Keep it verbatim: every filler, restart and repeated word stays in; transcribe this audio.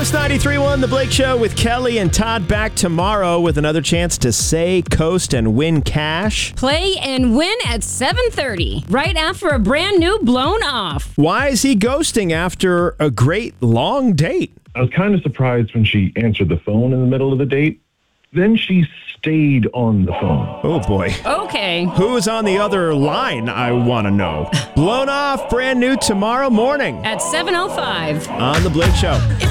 Coast ninety-three point one, The Blake Show with Kelly and Todd back tomorrow with another chance to say Coast and win cash. Play and win at seven thirty, right after a brand new Blown Off. Why is he ghosting after a great long date? I was kind of surprised when she answered the phone in the middle of the date. Then she stayed on the phone. Oh, boy. Okay. Who's on the other line, I want to know. Blown Off, brand new tomorrow morning At seven oh five. on The Blake Show.